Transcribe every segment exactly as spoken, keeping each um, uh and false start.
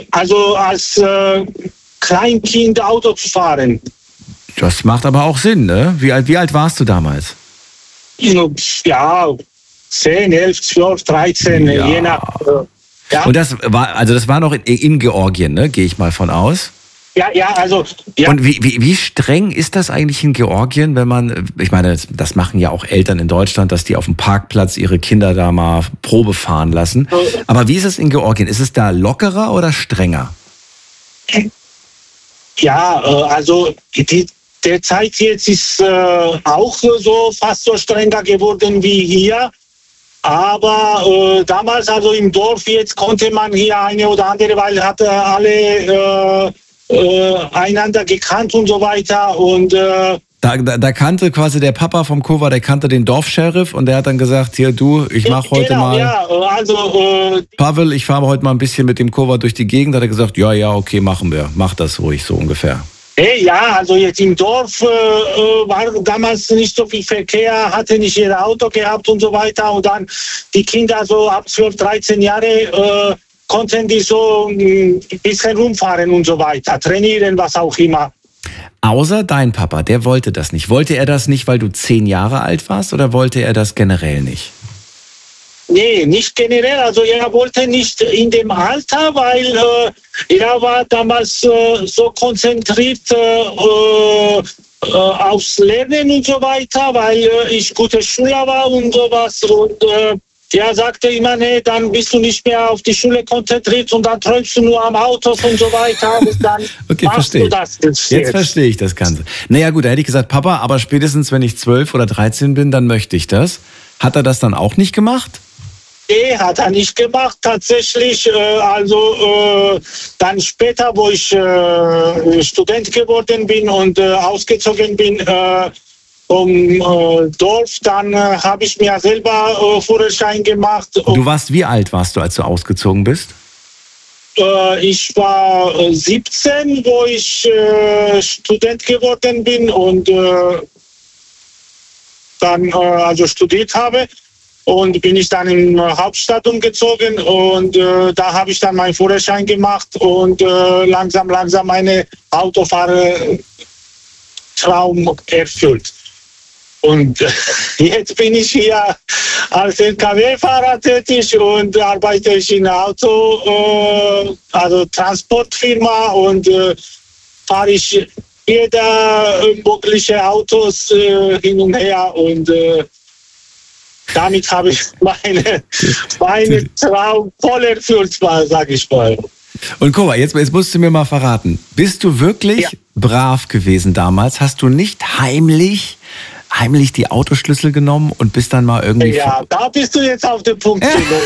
also als äh, Kleinkind Auto zu fahren. Das macht aber auch Sinn, ne? Wie alt, wie alt warst du damals? Ja, zehn, elf, zwölf, dreizehn, Ja. je nach. Äh, ja. Und das war, also das war noch in, in Georgien, ne? Gehe ich mal von aus. Ja, ja, also. Ja. Und wie, wie, wie streng ist das eigentlich in Georgien, wenn man, ich meine, das machen ja auch Eltern in Deutschland, dass die auf dem Parkplatz ihre Kinder da mal Probe fahren lassen. Aber wie ist es in Georgien? Ist es da lockerer oder strenger? Ja, also die, der Zeit jetzt ist äh, auch so fast so strenger geworden wie hier. Aber äh, damals, also im Dorf, jetzt konnte man hier eine oder andere, weil hatte alle äh, äh, einander gekannt und so weiter. Und äh, Da, da, da kannte quasi der Papa vom Kova, der kannte den Dorfsheriff und der hat dann gesagt, hier du, ich mache heute genau, mal, ja, also äh, Pavel, ich fahre heute mal ein bisschen mit dem Kova durch die Gegend. Da hat er gesagt, ja, ja, okay, machen wir, mach das ruhig, so ungefähr. Hey, ja, also jetzt im Dorf äh, war damals nicht so viel Verkehr, hatte nicht jeder Auto gehabt und so weiter. Und dann die Kinder so ab zwölf, dreizehn Jahre äh, konnten die so ein bisschen rumfahren und so weiter, trainieren, was auch immer. Außer dein Papa, der wollte das nicht. Wollte er das nicht, weil du zehn Jahre alt warst oder wollte er das generell nicht? Nee, nicht generell. Also er wollte nicht in dem Alter, weil äh, er war damals äh, so konzentriert äh, äh, aufs Lernen und so weiter, weil äh, ich guter Schüler war und sowas. Und äh, er sagte immer, nee, dann bist du nicht mehr auf die Schule konzentriert und dann träumst du nur am Autos und so weiter. Und dann okay, machst verstehe. du das jetzt. Jetzt verstehe ich das Ganze. Naja gut, da hätte ich gesagt, Papa, aber spätestens wenn ich zwölf oder dreizehn bin, dann möchte ich das. Hat er das dann auch nicht gemacht? Nee, hat er nicht gemacht, tatsächlich. Äh, also äh, dann später, wo ich äh, Student geworden bin und äh, ausgezogen bin äh, vom äh, Dorf, dann äh, habe ich mir selber äh, Führerschein gemacht. Du warst, wie alt warst du, als du ausgezogen bist? Äh, ich war äh, siebzehn, wo ich äh, Student geworden bin und äh, dann äh, also studiert habe. Und bin ich dann in die Hauptstadt umgezogen und äh, da habe ich dann meinen Führerschein gemacht und äh, langsam, langsam meine Autofahrertraum erfüllt. Und äh, jetzt bin ich hier als L K W-Fahrer tätig und arbeite ich in einer Auto, äh, also Transportfirma und äh, fahre ich jeder mögliche Autos äh, hin und her und äh, damit habe ich meine, meine Traum voll erfüllt, sage ich mal. Und guck mal, jetzt, jetzt musst du mir mal verraten. Bist du wirklich ja. brav gewesen damals? Hast du nicht heimlich, heimlich die Autoschlüssel genommen und bist dann mal irgendwie... Ja, da bist du jetzt auf dem Punkt.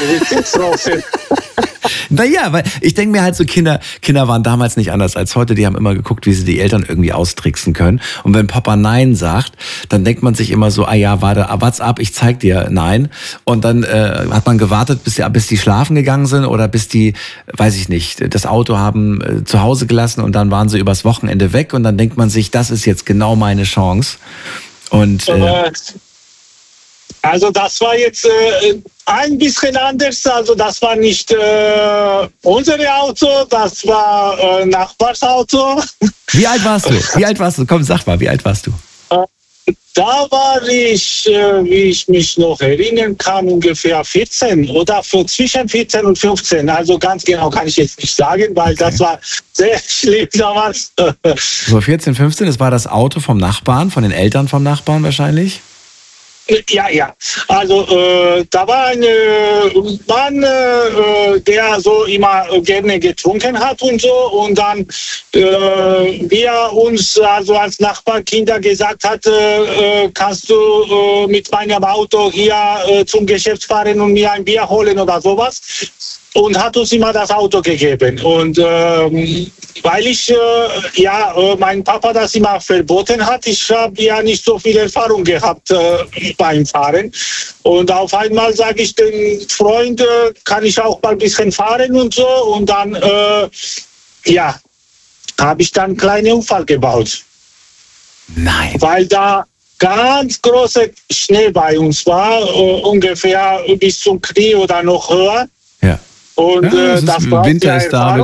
Naja, weil ich denke mir halt so, Kinder, Kinder waren damals nicht anders als heute. Die haben immer geguckt, wie sie die Eltern irgendwie austricksen können. Und wenn Papa Nein sagt, dann denkt man sich immer so, ah ja, warte, what's up, ich zeig dir Nein. Und dann äh, hat man gewartet, bis die, bis die schlafen gegangen sind oder bis die, weiß ich nicht, das Auto haben äh, zu Hause gelassen und dann waren sie übers Wochenende weg. Und dann denkt man sich, das ist jetzt genau meine Chance. Und äh, also das war jetzt äh, ein bisschen anders. Also das war nicht äh, unser Auto, das war äh, Nachbarsauto. Wie alt warst du? Wie alt warst du? Komm, sag mal, wie alt warst du? Äh, da war ich, äh, wie ich mich noch erinnern kann, ungefähr vierzehn oder für, zwischen vierzehn und fünfzehn. Also ganz genau kann ich jetzt nicht sagen, weil okay. das war sehr schlimm damals. So vierzehn, fünfzehn, das war das Auto vom Nachbarn, von den Eltern vom Nachbarn wahrscheinlich? Ja, ja. Also äh, da war ein äh, Mann, äh, der so immer gerne getrunken hat und so. Und dann, äh, wie er uns also als Nachbarkinder gesagt hat, äh, kannst du äh, mit meinem Auto hier äh, zum Geschäft fahren und mir ein Bier holen oder sowas. Und hat uns immer das Auto gegeben. Und ähm, weil ich, äh, ja, äh, mein Papa das immer verboten hat, ich habe ja nicht so viel Erfahrung gehabt äh, beim Fahren. Und auf einmal sage ich den Freund, äh, kann ich auch mal ein bisschen fahren und so. Und dann, äh, ja, habe ich dann einen kleinen Unfall gebaut. Nein. Weil da ganz großer Schnee bei uns war, äh, ungefähr bis zum Knie oder noch höher. Ja. Und ja, äh, das ist, war Winter ist da.